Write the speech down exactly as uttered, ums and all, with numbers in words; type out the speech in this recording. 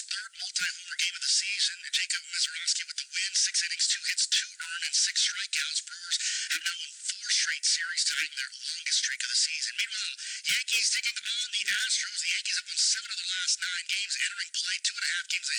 Brewers' third multi-homer game of the season. Jacob Mizorowski with the win. Six innings, two hits, two earned, and six strikeouts. Brewers have now won four straight series, tying their longest streak of the season. Meanwhile, Yankees taking on the Astros. The Yankees have won seven of their last nine games, entering play two and a half games ahead